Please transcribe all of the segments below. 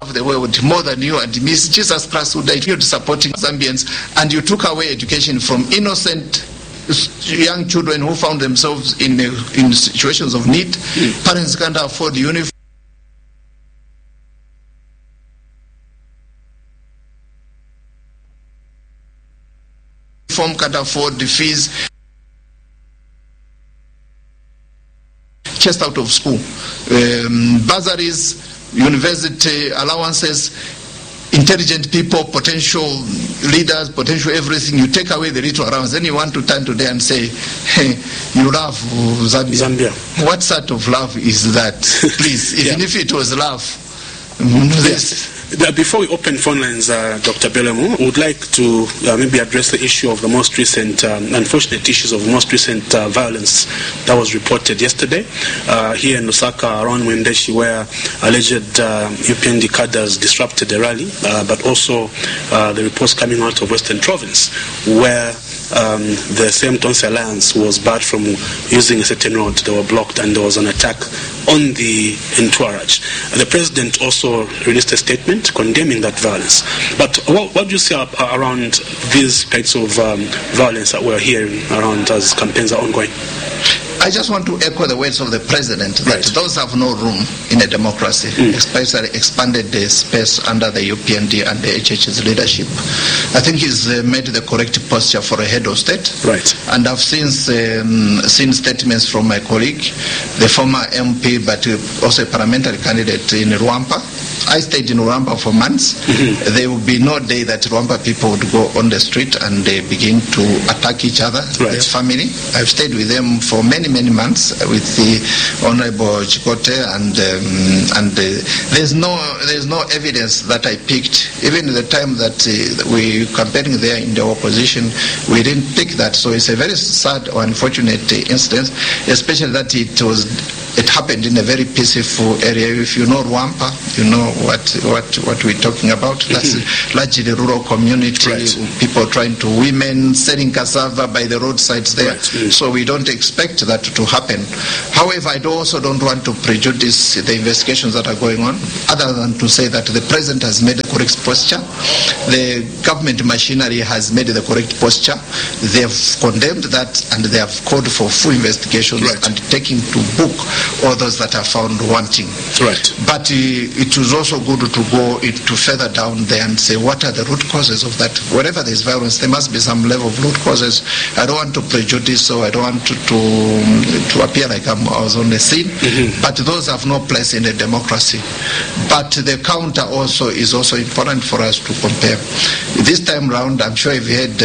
the world more than you and me. Jesus Christ who died here supporting Zambians, and you took away education from innocent young children who found themselves in situations of need. Parents can't afford uniform. Can't afford the fees. Chased out of school. Bursaries, university allowances, intelligent people, potential leaders, potential everything. You take away the little allowance, then you want to turn today and say, hey, you love Zambia. What sort of love is that? Please, even if it was love. Yes. Before we open phone lines, Dr. Belemu, we would like to maybe address the issue of the most recent, unfortunate issues of the most recent violence that was reported yesterday here in Lusaka around Mwendeshi, where alleged UPND cadres disrupted the rally, but also the reports coming out of Western Province, where the same Tonsi Alliance was barred from using a certain road. They were blocked and there was an attack on the entourage. The president also released a statement condemning that violence. But what do you say around these kinds of violence that we're hearing around as campaigns are ongoing? I just want to echo the words of the president that those have no room in a democracy, especially expanded the space under the UPND and the HH's leadership. I think he's made the correct posture for a head of state. Right. And I've seen statements from my colleague, the former MP, but also a parliamentary candidate in Rwampa. I stayed in Rwampa for months. There will be no day that Rwampa people would go on the street and they begin to attack each other, their family. I've stayed with them for many months with the Honorable Chikote, and there's no evidence that I picked. Even the time that we campaigning there in the opposition, we didn't pick that. So it's a very sad or unfortunate incident, especially that it happened in a very peaceful area. If you know Rwampa, you know what we're talking about. That's largely rural community, people women selling cassava by the roadsides there. So we don't expect that to happen. However, I also don't want to prejudice the investigations that are going on, other than to say that the president has made the correct posture. The government machinery has made the correct posture. They have condemned that and they have called for full investigations and taking to book all those that are found wanting. But it was also good to go into further down there and say what are the root causes of that. Wherever there is violence, there must be some level of root causes. I don't want to prejudice, so I don't want to appear like I was on the scene, but those have no place in a democracy. But the counter also is also important for us to compare. This time round, I'm sure you've heard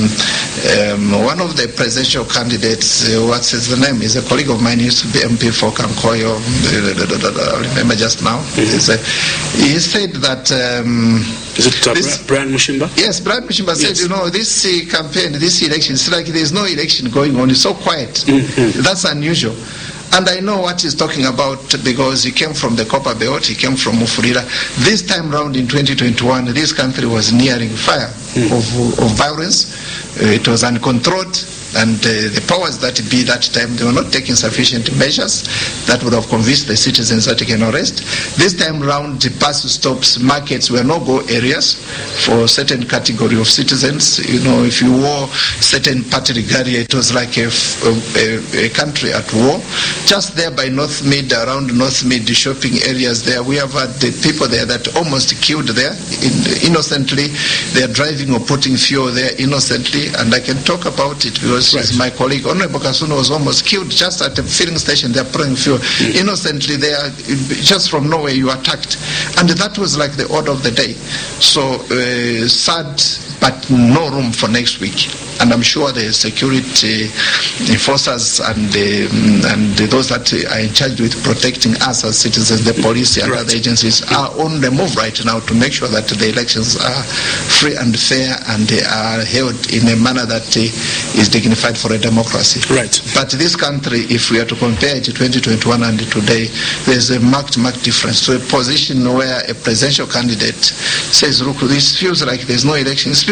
one of the presidential candidates, what's his name, is a colleague of mine, used to be MP for Kankoyo, I remember just now. He said that... is it Brian Mushimba? Yes, Brian Mushimba said, this campaign, this election, it's like there's no election going on, it's so quiet. That's unusual. And I know what he's talking about because he came from the Copper Belt, he came from Mufulira. This time round in 2021, this country was nearing fire of violence. It was uncontrolled. And the powers that be that time, they were not taking sufficient measures that would have convinced the citizens that they can arrest. This time round, the bus stops, markets were no-go areas for certain category of citizens. If you wore certain party regalia, it was like a country at war. Just there by North Mid, around North Mid, the shopping areas there, we have had the people there that almost killed there innocently. They are driving or putting fuel there innocently, and I can talk about it because my colleague Honorable Kasuno was almost killed just at the filling station. They are pouring fuel innocently there, just from nowhere you attacked, and that was like the order of the day. So sad, but no room for next week. And I'm sure the security enforcers and those that are in charge with protecting us as citizens, the police and other agencies, are on the move right now to make sure that the elections are free and fair and they are held in a manner that is dignified for a democracy. But this country, if we are to compare it to 2021 and today, there's a marked difference. So a position where a presidential candidate says, look, this feels like there's no election. It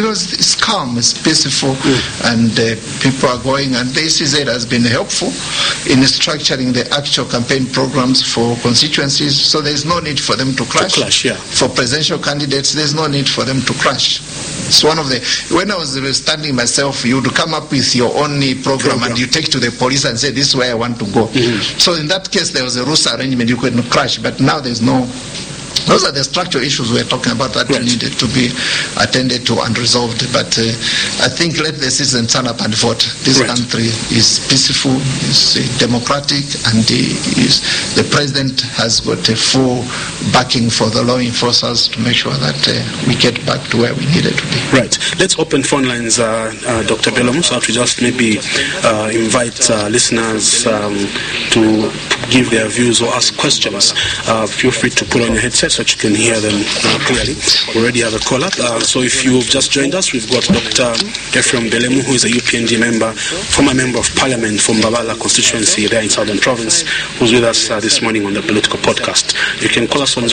because it's calm, it's peaceful, and people are going, and the ECZ has been helpful in structuring the actual campaign programs for constituencies, so there's no need for them to clash. For presidential candidates, there's no need for them to clash. It's one of the, when I was standing myself, you would come up with your own program and you take to the police and say, this is where I want to go. So in that case, there was a rules arrangement, you couldn't clash, but now there's no. Those are the structural issues we're talking about that needed to be attended to and resolved. But I think let the citizens turn up and vote. This country is peaceful, is democratic, and the president has got a full backing for the law enforcers to make sure that we get back to where we needed to be. Right. Let's open phone lines, Dr. Bellomo, so to just maybe invite listeners to give their views or ask questions. Feel free to put on your headset so that you can hear them clearly. We already have a caller. So if you've just joined us, we've got Dr. Ephraim Belemu, who is a UPND member, former member of parliament from Babala constituency there in Southern Province, who's with us this morning on the Political Podcast. You can call us on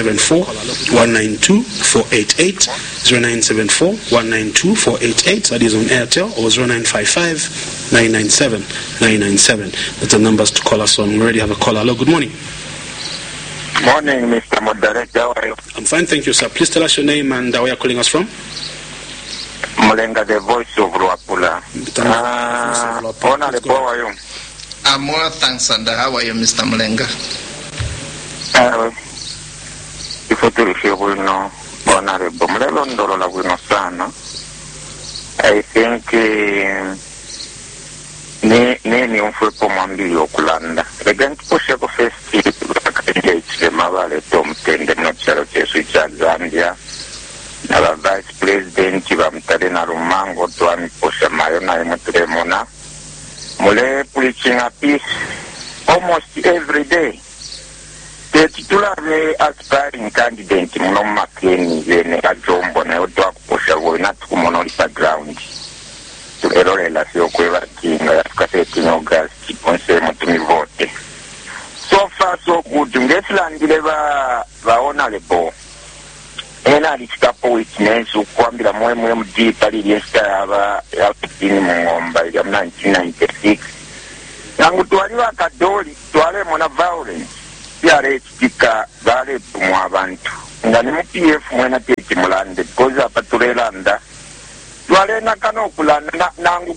0974-192-488, 0974-192-488, that is on Airtel, or 0955-997-997. That's the numbers to call us on. We already have a caller. Hello, good morning. Morning, Mr. Moderator. How are you? I'm fine, thank you, sir. Please tell us your name and where you're calling us from. Mulenga, the voice of Luapula. Honorable, how are you? I'm well, thanks, and how are you, Mr. Mulenga? If you will know, Honorable Mulelondolo Laguna Sana, I think neni umfwepo mwambili okulanda. Regenti pushe ko festi kakajechile mawale tomtende mnochalo chesu cha Zambia. Na la vice president wa mtale na rumango tuwami pushe mayo na imuture muna. Mule preaching a peace almost every day. Titula ve aspiring candidate muno makeni vene kajombo na yotua kupusha woina tukumonolisa ground. Errore la sio kweva kinga ya tukaseti nogas kiponse mutumi vote. So far so good. Ngesilangile ba honorable. Ena alichikapo witness ukuambila mwe mdipa liliesta ya kutini mungomba ya 1996. Nangu tuwaliwa kadoli tuwale mona violence. Yare chika vale tumwa abantu. Nga ni MPF mwena teki mulande. Koza paturelanda. Tuwalena kano kulanda nangu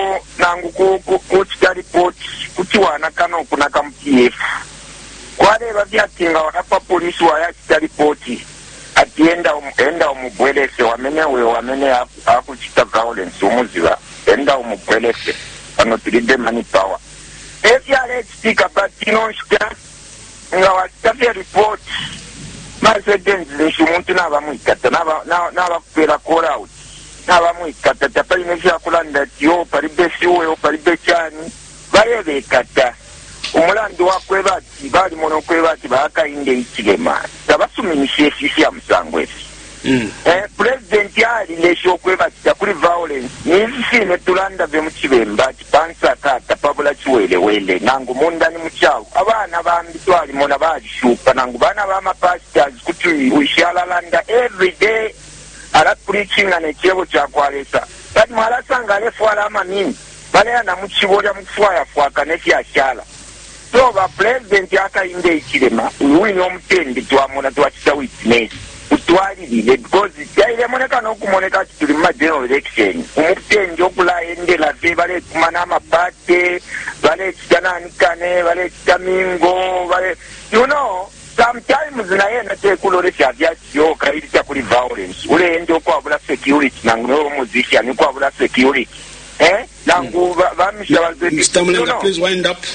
kuchika report kuchiwana kano kunaka MPF. Kwale vavia tinga wakapa polisi waya chika report. Atienda umubwelese wamene akuchika violence umuziwa. Enda umubwelese. Ano tulide money power. Yare chika batinoshka. Nga wasitafia report. Masedenzi nishumuntu nabamwikata. Nabakupela call out. Nabamwikata tapali nefya kulanda tiyo paribesiwe o paribechani bayebekata umulando wakwebati bali mono kwebati bakainde ikigema tabasuminishe sisi ya msangwesi president yali lesho kwebati takuli violence nizisine tulanda be mukibemba kipansa kata pabula chiwelewele nangu mundani muchawo abana bambitwali mona bashuka nangu bana bama pastors kuti wishalalanda every day ala preaching na nechebo chakwalesa but mwalasanga lefwala amamini balea na muchibolya mufwaya fwaka nefyashala so ba president yakainde ikirema uwini omutende twamona twachita witness utwalirire because yaile moneka nokumoneka tuli mu general election umutende okulaendela ve bale kumana amapate bale kitananikane bale kitamingo bale you know sometimes na yena tekulole chavyachiyo kaili kuli violence ule endo kwa bula security nangu no musician kwa bula security nangu bamisha wazeti Mr. Mulenga, please wind up.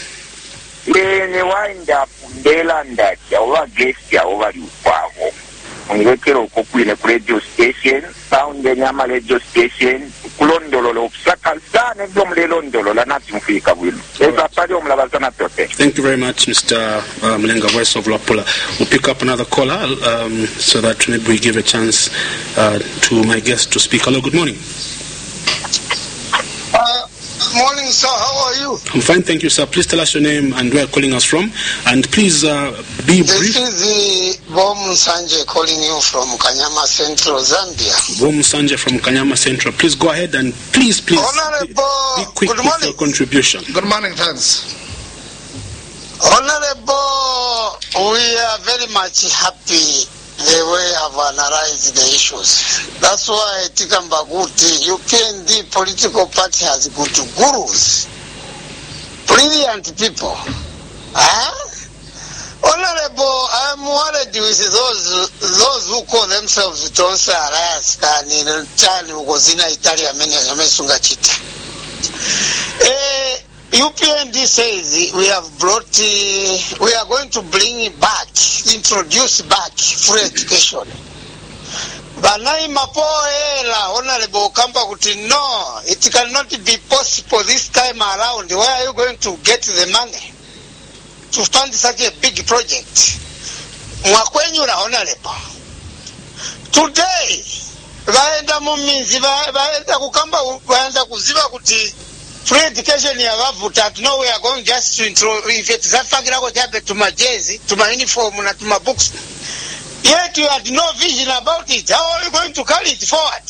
Ne wind up ndelanda ya owa guest ya owa liukwavo unilekero kukwine ku radio station sound nyama radio station kulondolola okusaka sana ebyo mulelondolola nati mufika bwino eza pali omulabazana tote. Thank you very much, Mr. Mulenga, voice of Luapula. We'll pick up another caller so that maybe we give a chance to my guest to speak. Hello, good morning. Morning, sir. How are you? I'm fine, thank you, sir. Please tell us your name and where you're calling us from. And please be brief. This is the Bom Sanje calling you from Kanyama Central, Zambia. Bom Sanje from Kanyama Central. Please go ahead and please be quick with your contribution. Good morning, thanks. Honorable, we are very much happy the way you have analyzed the issues. That's why Tikambaguti, UPND political party has good gurus, brilliant people. Honorable, I'm worried with those who call themselves Tonsa Alliance and Chani Ugozina Italia Mesunga Chita. UPND says we are going to introduce back free education. Banai Mapoela, Honorable Kampaguti, no, it cannot be possible this time around. Where are you going to get the money to fund such a big project? Mwakwenyura, Honorable. Today, vaenda mumizi, vaenda kukamba, vaenda kuziva kuti free education yavavuta, no, we are going just to if it's that fakirako chabe to my jersey, to my uniform, na to my books. Yet you had no vision about it. How are you going to carry it forward?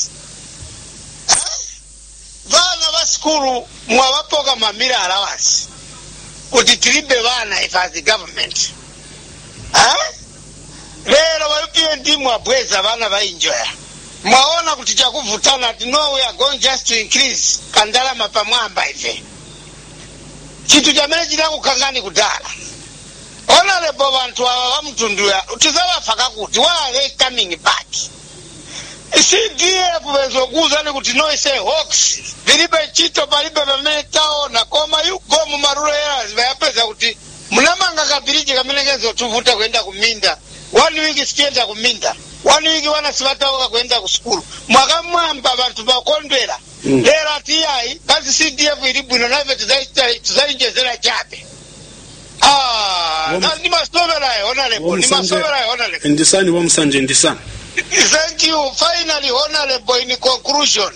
Vana va skulu mwawapoka mamira allowance kuti tilibe vana if as the government. Lero wa UPND mwabweza vana va enjoy. Mwaona kuti chakuvutana ati no, we are going just to increase kandalama pamwamba ife. Chitu chamene chinakukangani kudala. Honorable bantu abamtunduya utizabafaka kuti why are they coming back? CDF bezokuza ne kuti no ise hoax. Bilibe chito balibe bametao na koma yuko mu maruro areas bayapeza kuti munamanga kabiriji kamenekezo tuvuta kwenda kuminda. 1 week sikienda kuminda. 1 week wana sibataoka kwenda ku school. Mwakamwamba bantu bakondwera. Lero ati kazi CDF ilibwino nave tuzainjezera chape. Nandi masovera honorable. Ni masovera honorable. Ndisani wa Msanje Ndisani. Thank you. Finally, honorable, in conclusion.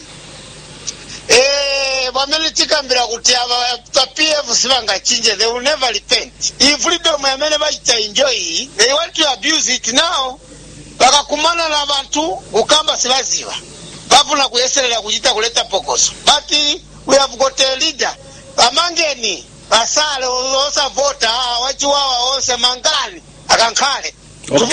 Wamelitikambira kuti ava PF sivanga chinje, they will never repent. If freedom yamene vachita enjoy, they want to abuse it now. Wakakumana na bantu ukamba sivaziva. Bafuna kuyeserera kuchita kuleta pokoso. But we have got a leader. Amangeni basale osa vota wachiwawa ose mangani akankale. Okay.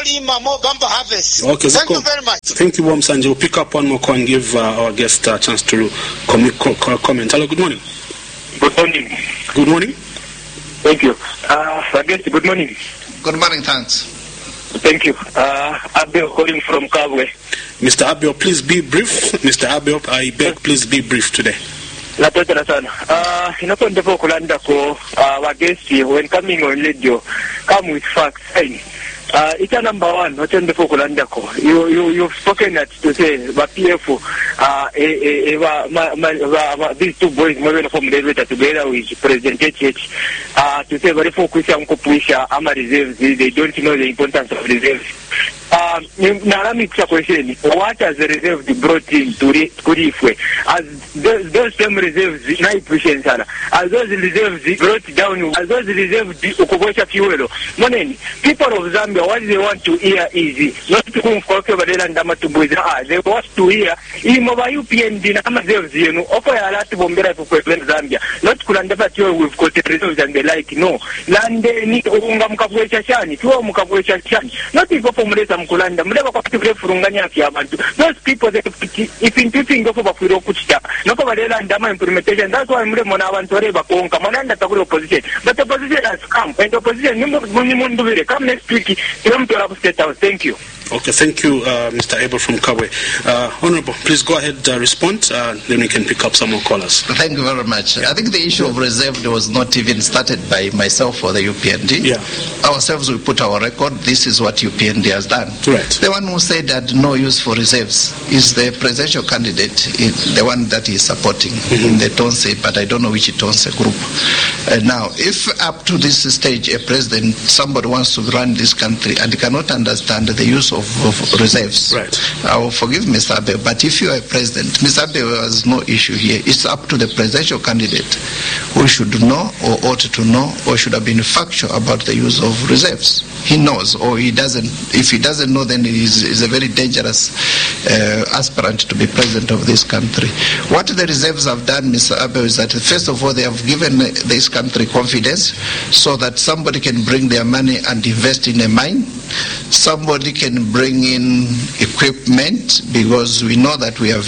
Okay, thank you very much. Thank you, Wamsanje. We'll pick up one more call and give our guest a chance to comment. Hello, good morning. Good morning. Good morning. Thank you. I guess good morning. Good morning, thanks. Thank you. Abel calling from Kabwe. Mr. Abel, please be brief. Mr. Abel, I beg, please be brief today. Natotera sana. Inapoendelea kulanda ko our guest when coming on radio, come with facts. It's a number one. What in the Fokulandako? You've spoken that to say, but PF, these two boys moving from the elevator together with President HH, to say very focused on Kopuisha, Ama reserves, they don't know the importance of reserves. Question, what has the reserves brought in to Kurifwe? As those same reserves, as those reserves brought down, as those reserves Ukubosha fuel. People of Zambia, what they want to hear is not to come for Ndama to Buza. They want to hear Imova UPND Nama reserves, offer a lot of Bombera to President Zambia. Not Kulandapa, we've got the reserves and the like. No, Lande need Ungamkabucha Shani, Tuamukabucha Shani, not people from Mkulanda, mleva kwa kitu furunganya kia bantu. Those people that if in people go for Bafuro Kuchita, no Kavarela and Dama implementation, that's why Mona Vantoreba Konka, Mananda Takuro opposition. But the opposition has come, and the opposition, Mundu, come next week, come to our state house. Thank you. Okay, thank you, Mr. Abel from Kabwe. Honorable, please go ahead, respond, then we can pick up some more callers. Thank you very much. I think the issue of reserved was not even started by myself or the UPND. Yeah. Ourselves, we put our record. This is what UPND has done. done. Right. The one who said that no use for reserves is the presidential candidate, the one that he is supporting in the Tonse, but I don't know which Tonse group. Now, if up to this stage a president, somebody wants to run this country and cannot understand the use of reserves, right. I will forgive Mr. Abe, but if you are a president, Mr. Abe has no issue here. It's up to the presidential candidate who should know or ought to know or should have been factual about the use of reserves. He knows or he doesn't. If he doesn't know, then he is a very dangerous aspirant to be president of this country. What the reserves have done, Mr. Abe, is that first of all they have given this country confidence so that somebody can bring their money and invest in a mine. Somebody can bring in equipment because we know that we have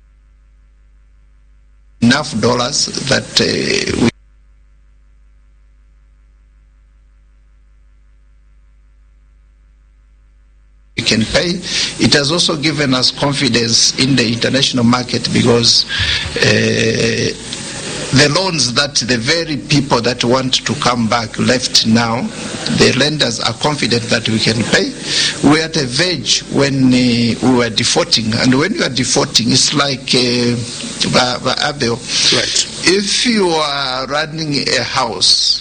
enough dollars that we can pay. It has also given us confidence in the international market because the loans that the very people that want to come back left now, the lenders are confident that we can pay. We're at a verge when we were defaulting, and when you are defaulting, it's like Abel. Right. If you are running a house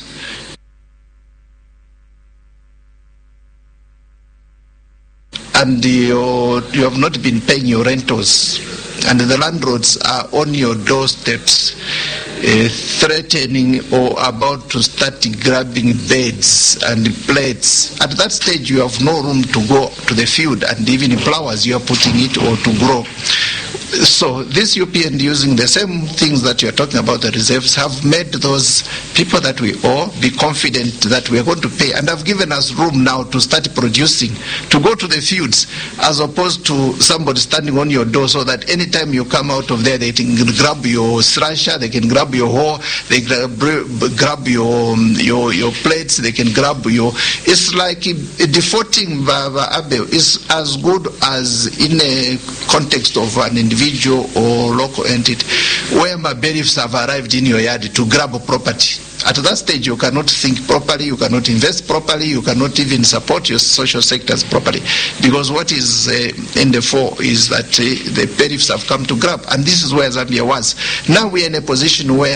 and you have not been paying your rentals, and the landlords are on your doorsteps threatening or about to start grabbing beds and plates, at that stage you have no room to go to the field and even flowers you are putting it or to grow. So this UPN, using the same things that you are talking about, the reserves, have made those people that we owe be confident that we are going to pay, and have given us room now to start producing, to go to the fields, as opposed to somebody standing on your door so that anytime you come out of there, they can grab your slasher, they can grab your hoe, they grab your plates, they can grab your... It's like defaulting Abe is as good as in a context of an individual or local entity where bailiffs have arrived in your yard to grab property. At that stage, you cannot think properly, you cannot invest properly, you cannot even support your social sectors properly, because what is in the fore is that the bailiffs have come to grab, and this is where Zambia was. Now we are in a position where